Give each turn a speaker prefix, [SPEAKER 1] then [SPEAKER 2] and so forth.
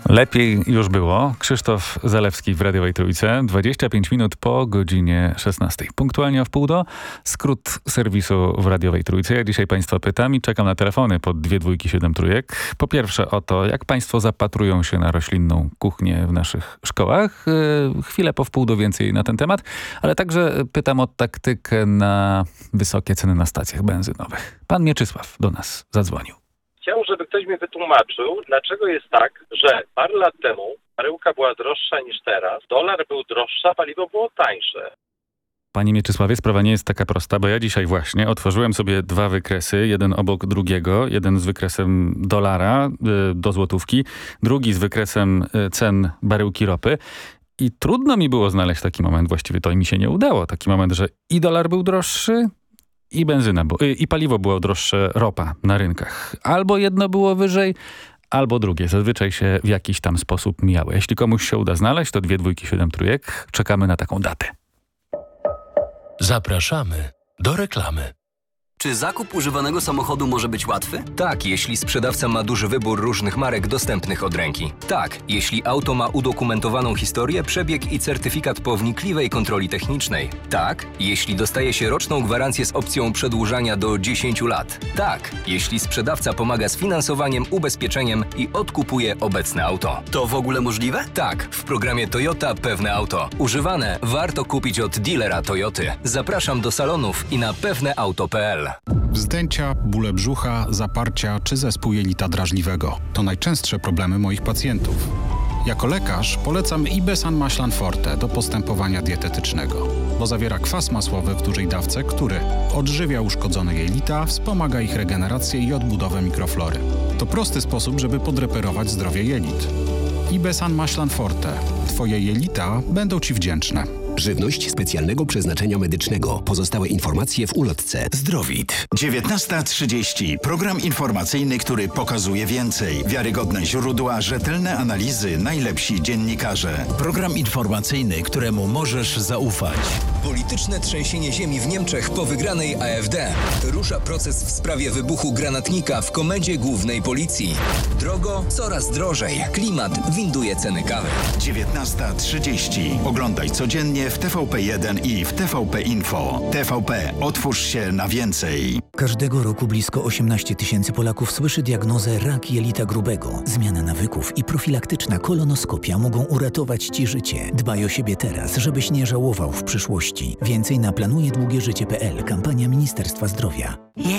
[SPEAKER 1] Lepiej już było. Krzysztof Zalewski w Radiowej Trójce. 25 minut po godzinie 16. Punktualnie o wpół do. Skrót serwisu w Radiowej Trójce. Ja dzisiaj Państwa pytam i czekam na telefony pod 227 trójek. Po pierwsze o to, jak Państwo zapatrują się na roślinną kuchnię w naszych szkołach. Chwilę po wpół do więcej na ten temat. Ale także pytam o taktykę na wysokie ceny na stacjach benzynowych. Pan Mieczysław do nas zadzwonił.
[SPEAKER 2] Chciałbym, żeby ktoś mi wytłumaczył, dlaczego jest tak, że parę lat temu baryłka była droższa niż teraz, dolar był droższy, a paliwo było tańsze.
[SPEAKER 1] Panie Mieczysławie, sprawa nie jest taka prosta, bo ja dzisiaj właśnie otworzyłem sobie dwa wykresy, jeden obok drugiego, jeden z wykresem dolara do złotówki, drugi z wykresem cen baryłki ropy. I trudno mi było znaleźć taki moment, właściwie to mi się nie udało, taki moment, że i dolar był droższy, i benzyna, i paliwo było droższe, ropa na rynkach. Albo jedno było wyżej, albo drugie. Zazwyczaj się w jakiś tam sposób mijały. Jeśli komuś się uda znaleźć, to 227 trójek. Czekamy na taką datę.
[SPEAKER 3] Zapraszamy do reklamy.
[SPEAKER 4] Czy zakup używanego samochodu może być łatwy?
[SPEAKER 5] Tak, jeśli sprzedawca ma duży wybór różnych marek dostępnych od ręki. Tak, jeśli auto ma udokumentowaną historię, przebieg i certyfikat po wnikliwej kontroli technicznej. Tak, jeśli dostaje się roczną gwarancję z opcją przedłużania do 10 lat. Tak, jeśli sprzedawca pomaga z finansowaniem, ubezpieczeniem i odkupuje obecne auto.
[SPEAKER 4] To w ogóle możliwe?
[SPEAKER 5] Tak, w programie Toyota Pewne Auto. Używane warto kupić od dealera Toyoty. Zapraszam do salonów i na pewneauto.pl.
[SPEAKER 6] Wzdęcia, bóle brzucha, zaparcia czy zespół jelita drażliwego. To najczęstsze problemy moich pacjentów. Jako lekarz polecam Ibesan Maślan Forte do postępowania dietetycznego, bo zawiera kwas masłowy w dużej dawce, który odżywia uszkodzone jelita, wspomaga ich regenerację i odbudowę mikroflory. To prosty sposób, żeby podreperować zdrowie jelit. Ibesan Maślan Forte. Twoje jelita będą Ci wdzięczne.
[SPEAKER 7] Żywność specjalnego przeznaczenia medycznego. Pozostałe informacje w ulotce. Zdrowit.
[SPEAKER 8] 19:30. Program informacyjny, który pokazuje więcej. Wiarygodne źródła, rzetelne analizy, najlepsi dziennikarze.
[SPEAKER 7] Program informacyjny, któremu możesz zaufać.
[SPEAKER 5] Polityczne trzęsienie ziemi w Niemczech po wygranej AfD. Rusza proces w sprawie wybuchu granatnika w Komendzie Głównej Policji. Drogo, coraz drożej. Klimat winduje ceny kawy.
[SPEAKER 8] 19:30. Oglądaj codziennie w TVP1 i w TVP Info. TVP. Otwórz się na więcej.
[SPEAKER 9] Każdego roku blisko 18 000 Polaków słyszy diagnozę rak jelita grubego. Zmiana nawyków i profilaktyczna kolonoskopia mogą uratować Ci życie. Dbaj o siebie teraz, żebyś nie żałował w przyszłości. Więcej na planujedługieżycie.pl. Kampania Ministerstwa Zdrowia.